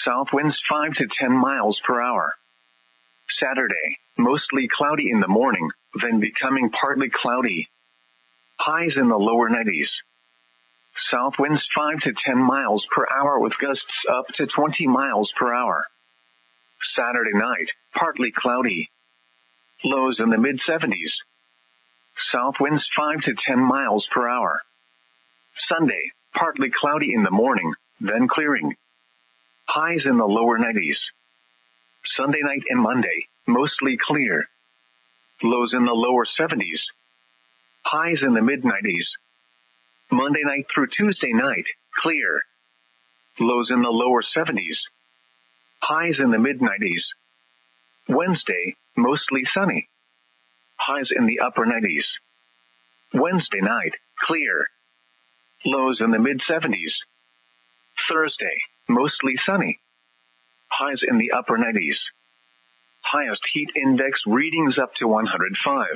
South winds 5 to 10 miles per hour. Saturday, mostly cloudy in the morning, then becoming partly cloudy. Highs in the lower 90s. South winds 5 to 10 miles per hour with gusts up to 20 miles per hour. Saturday night, partly cloudy. Lows in the mid-70s. South winds 5 to 10 miles per hour. Sunday, partly cloudy in the morning, then clearing. Highs in the lower 90s. Sunday night and Monday, mostly clear. Lows in the lower 70s. Highs in the mid-90s. Monday night through Tuesday night, clear. Lows in the lower 70s. Highs in the mid-90s. Wednesday, mostly sunny. Highs in the upper 90s. Wednesday night, clear. Lows in the mid-70s. Thursday, mostly sunny. Highs in the upper 90s. Highest heat index readings up to 105.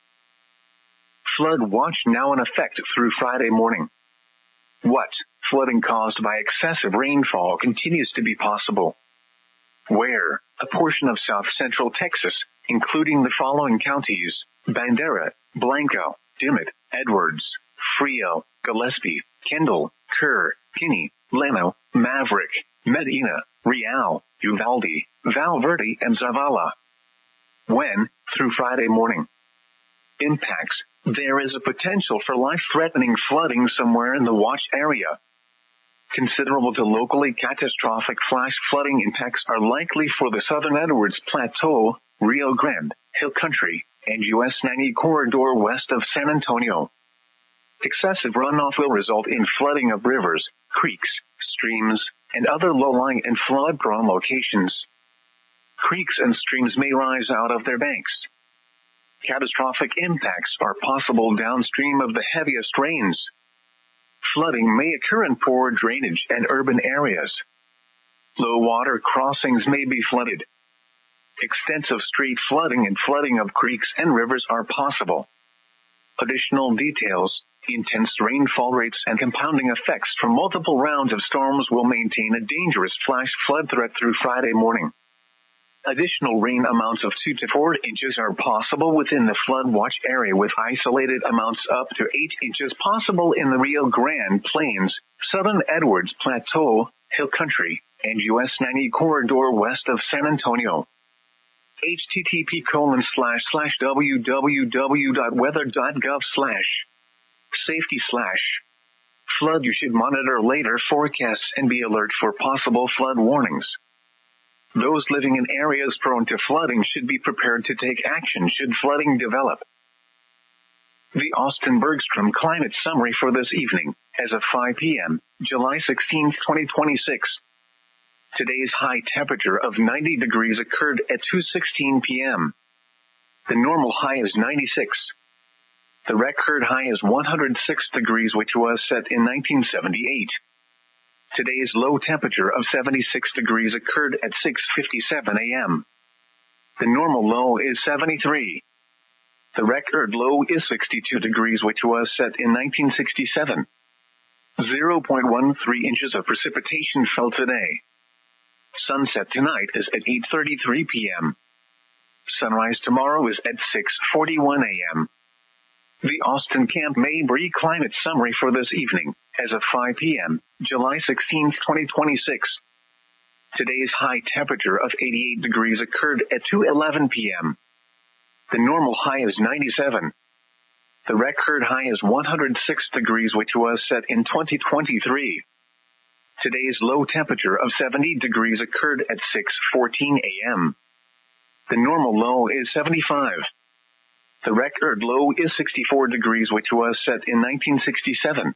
Flood watch now in effect through Friday morning. What? Flooding caused by excessive rainfall continues to be possible. Where? A portion of south-central Texas, including the following counties: Bandera, Blanco, Dimmitt, Edwards, Frio, Gillespie, Kendall, Kerr, Kinney, Llano, Maverick, Medina, Real, Uvalde, Val Verde, and Zavala. When? Through Friday morning. Impacts. There is a potential for life-threatening flooding somewhere in the watch area. Considerable to locally catastrophic flash flooding impacts are likely for the southern Edwards Plateau, Rio Grande, Hill Country, and US 90 corridor west of San Antonio. Excessive runoff will result in flooding of rivers, creeks, streams, and other low-lying and flood-prone locations. Creeks and streams may rise out of their banks. Catastrophic impacts are possible downstream of the heaviest rains. Flooding may occur in poor drainage and urban areas. Low water crossings may be flooded. Extensive street flooding and flooding of creeks and rivers are possible. Additional details: intense rainfall rates and compounding effects from multiple rounds of storms will maintain a dangerous flash flood threat through Friday morning. Additional rain amounts of 2 to 4 inches are possible within the flood watch area, with isolated amounts up to 8 inches possible in the Rio Grande Plains, southern Edwards Plateau, Hill Country, and US 90 corridor west of San Antonio. http://www.weather.gov/safety/flood. You should monitor later forecasts and be alert for possible flood warnings. Those living in areas prone to flooding should be prepared to take action should flooding develop. The Austin Bergstrom Climate Summary for this evening, as of 5 p.m., July 16, 2026. Today's high temperature of 90 degrees occurred at 2:16 p.m. The normal high is 96. The record high is 106 degrees, which was set in 1978. Today's low temperature of 76 degrees occurred at 6:57 a.m. The normal low is 73. The record low is 62 degrees, which was set in 1967. 0.13 inches of precipitation fell today. Sunset tonight is at 8:33 p.m. Sunrise tomorrow is at 6:41 a.m. The Austin Camp Mabry Climate Summary for this evening, as of 5 p.m., July 16, 2026. Today's high temperature of 88 degrees occurred at 2:11 p.m. The normal high is 97. The record high is 106 degrees, which was set in 2023. Today's low temperature of 70 degrees occurred at 6:14 a.m. The normal low is 75. The record low is 64 degrees, which was set in 1967.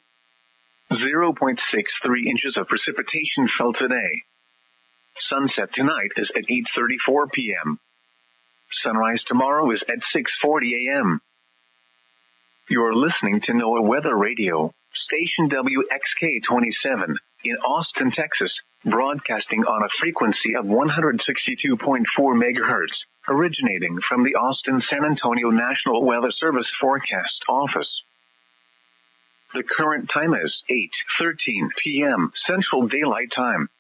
0.63 inches of precipitation fell today. Sunset tonight is at 8:34 p.m. Sunrise tomorrow is at 6:40 a.m. You're listening to NOAA Weather Radio, station WXK-27, in Austin, Texas, broadcasting on a frequency of 162.4 megahertz, originating from the Austin-San Antonio National Weather Service Forecast Office. The current time is 8:13 p.m. Central Daylight Time.